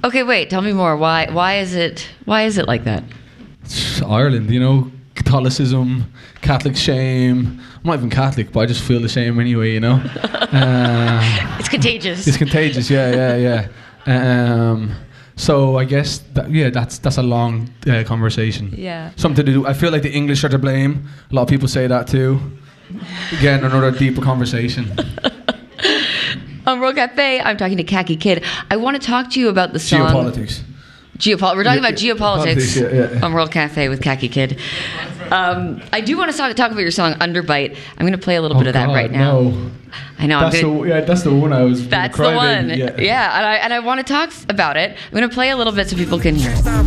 Okay, wait. Tell me more. Why is it like that? It's Ireland, you know, Catholicism, Catholic shame. I'm not even Catholic, but I just feel the shame anyway, you know. It's contagious. It's contagious, yeah. So I guess that's a long conversation. Yeah. Something to do. I feel like the English are to blame. A lot of people say that too. Again, another deeper conversation. On World Cafe, I'm talking to Khaki Kid. I want to talk to you about the song. Geopolitics. We're talking about geopolitics Yeah. on World Cafe with Khaki Kid. I do want to talk about your song Underbite. I'm going to play a little bit of that right now. No. I know. That's the one I was. That's the one. Yeah, and I want to talk about it. I'm going to play a little bit so people can hear it.